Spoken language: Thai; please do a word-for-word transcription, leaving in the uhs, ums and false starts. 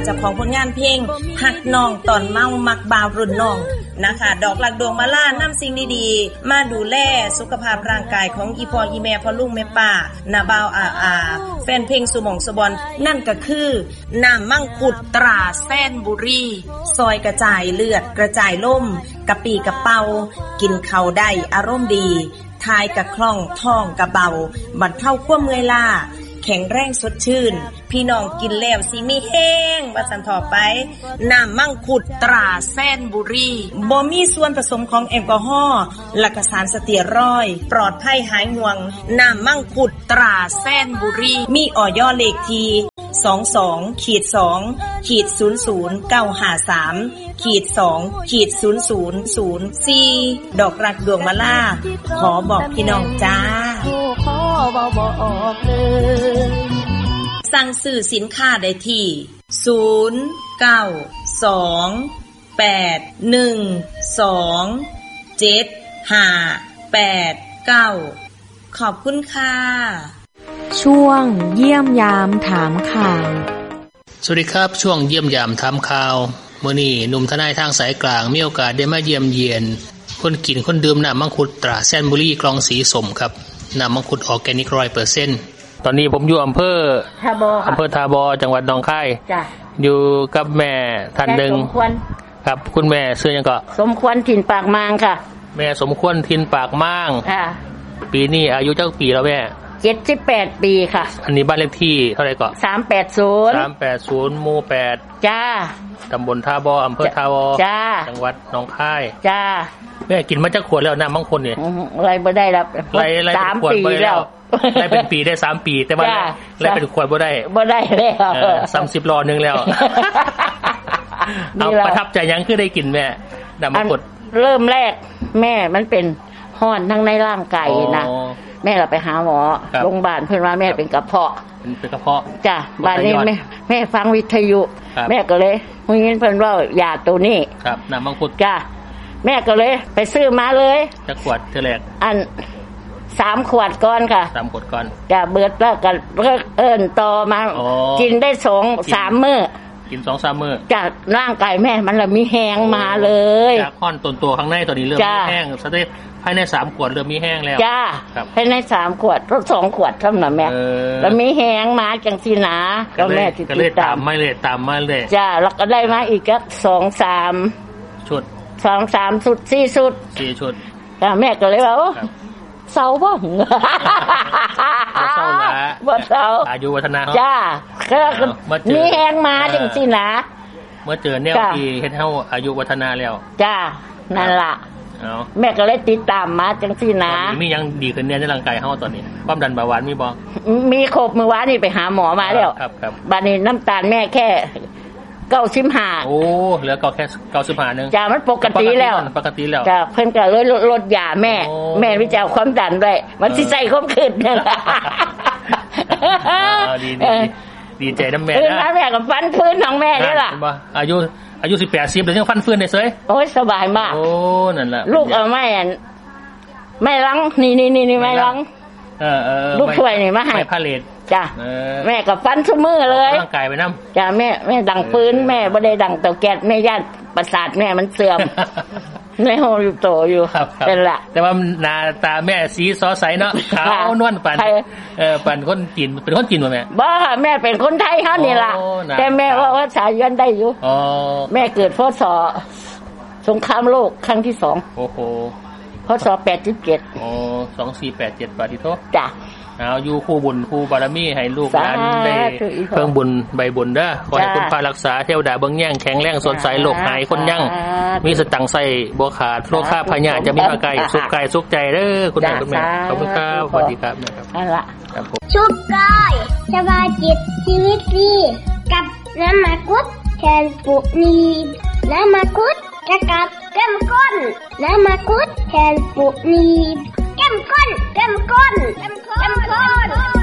เจ้าของผลงานเพลงฮักน้องตอนเมามักบ่าวรุ่นน้องนะคะดอกหลักดวงมาล่านำสิ่งดีๆมาดูแลสุขภาพร่างกายของอีพ่ออีแม่พ่อลุงแม่ป้านาบ่าวอาอาแฟนเพลงสุหม่องสุบอนนั่นก็คือน้ำมังคุดตราแซนบุรีซอยกระจายเลือดกระจายล่มกะปีกะเป่ากินข้าวได้อารมณ์ดีทายกะคล่องท้องกะเบาบรรเทาความเมื่อยล้าแข็งแรงสดชื่นพี่น้องกินแล้วสิมีแห้งว่าสันต่อไปน้ำมังคุดตราแซนบุรีบ่มีส่วนผสมของแอลกอฮอล์และก็สารสเตียรอยด์ปลอดภัยหายห่วงน้ำมังคุดตราแซนบุรีมีออยเลขที่สองสองขีดสองขีดศูนย์ศูนย์เก้าห้าสามขีดสองขีดศูนย์ศูนย์ศูนย์สี่ดอกรักดวงมาล่าขอบอกพี่น้องจ้าขอบอกเลยสั่งซื้อสินค้าได้ที่ศูนย์เก้าสองแปดหนึ่งสองเจ็ดห้าแปดเก้าขอบคุณค่ะช่วงเยี่ยมยามถามข่าวสวัสดีครับช่วงเยี่ยมยามถามข่าวมื้อนี้หนุ่มทนายทางสายกลางมีโอกาสได้มาเยี่ยมเยียนคนกินคนดื่มน้ำมังคุดตราแซนบุรีกรองสีสมครับน้ำมังคุดออร์แกนิก ร้อยเปอร์เซ็นต์ ตอนนี้ผมอยู่อำเภอทาบออำเภอทาบอจังหวัดหนองคายจ้ะอยู่กับแม่ท่านนึงครับคุณแม่ชื่อหยังก็สมควรถิ่นปากมางค่ะแม่สมควรถิ่นปากมางค่ะปีนี้อายุจักปีแล้วแม่เจ็ดสิบแปดปีค่ะอันนี้บ้านเลขที่เท่าไหร่ก็สามแปดศูนย์สามแปดศูนย์หมู่แปดจ้าตำบลท่าบ่ออำเภอท่าบ่อจ้าจังหวัดหนองคายจ้าแม่กินมาจักขวดแล้วน้ำบางคนนี่อะไรบ่ได้รับสามปีแล้วได้เป็นปีได้สามปีแต่ว่าได้เป็นขวดบ่ได้บ่ได้แล้วเออสามสิบรอนึงแล้วเอาประทับใจยังคือได้กินแม่น้ำมังคุดเริ่มแรกแม่มันเป็นห้อนทั้งในร่างกายนะแม่เราไปหาหมอโรงพยาบาลเพิ่นว่าแม่เป็นกระเพาะเป็นกระเพาะจ้ะบ้านนี้แม่แม่ฟังวิทยุแม่ก็เลยฮู้ยินเพิ่นว่ายาตัวนี้ครับน้ำมังคุดจ้ะแม่ก็เลยไปซื้อมาเลยจักขวดเท่าแรกอันสามขวดก่อนค่ะสามขวดก่อนจ้ะเบิดแล้วก็เอิ้นต่อมากินได้สอง สามมื้อกิน สองสาม มื้อจ้ะร่างกายแม่มันละมีแห้งมาเลยจากค่อนต้นตัวข้างในตัวนี้เริ่มมีแห้งซะได้ภายในสามขวดเริ่มมีแห้งแล้วจ้าภายในสามขวดรถสองขวดเท่านั้นแม่แล้วมีแห้งมาจังซี่นะก็แม่ติดตามไม่เลยตามมาเลยจ้าแล้วก็ได้มาอีกก็สอง สามชุดสอง สามชุดสี่ชุดสี่ชุดจ้าแม่ก็เลยว่าเศร้าบ่บ่เศร้าละบ่เศร้าอายุวัฒนะจ้าก็มีแห้งมาจังซี่นะเมื่อเจอแนวที่เฮ็ดเฮาอายุวัฒนะแล้วจ้านั่นล่ะแม่ก็เลยติดตามมาจังซี่นะมียังดีขึ้นเนี่ยในร่างกายเฮาตอนนี้ความดันเบาหวานมีบ่มีครบมื้อวานนี่ไปหาหมอมาแล้วครับๆบัดนี้น้ำตาลแม่แค่เก้าสิบห้าโอ้เหลือก็แค่เก้าสิบห้านึงจ้ะมันปกติแล้วปกติแล้วจ้ะเพิ่นก็เลยลดยาแม่แม่วิจัยความดันด้วยมันสิใส่ความขึ้นนั่นล่ะอ๋อดีๆดีใจนำแม่นะแม่ก็ฟันฟื้นของแม่นี่ล่ะอายุอายุสิบแปด สิบแล้วยังฟันฟื้นได้เฉยโอ้ยสบายมากโอ้นั่นแหละลูกเอาแม่แม่ลังนี่ๆๆแม่ลังเออๆลูกช่วยนี่มาให้ไม่พาเลทจ้ะแม่ก็ฟันซุมื้อเลยร่างกายไปนำจ้ะแม่แม่ดังปืนแม่บ่ได้ดังเตาแก๊สแม่ย่านประสาทแม่มันเสื่อมในห้องอยู่โตอยู่เป็นล่ะแต่ว่าหน้าตาแม่สีสดใสเนาะขาวนวลปานเออปานคนจีนเป็นคนจีนบ่แม่บ่ค่ะแม่เป็นคนไทยเฮานี่ล่ะแต่แม่ว่าภาษาย้อนได้อยู่อ๋อแม่เกิดพศสงครามโลกครั้งที่สองโอ้โหพศแปดสิบเจ็ดอ๋อสองสี่แปดเจ็ดบาทโทจ้ะเอาอยู่คู่บุญคู่บารมีให้ลูกหลานได้เพิ่งบุญใบบุญเด้อขอให้คุณพารักษาเทวดาเบิ่งแย่งแข็งแรงสดใสโลกหายคนยั่งมีสตังค์ใส่บ่ขาดโรคข้าพญาจะมีอาการสุขกายสุขใจเด้อคุณแม่คุณแม่ขอบคุณครับสวัสดีครับนะครับนั่นล่ะครับผมสุขกายสบายจิตชีวิตดีกับน้ำมังคุดแทนปุนีน้ำมังคุดจะกับเข้มข้นน้ำมังคุดแทนปุนีเข้มข้นเข้มข้นเข้มข้น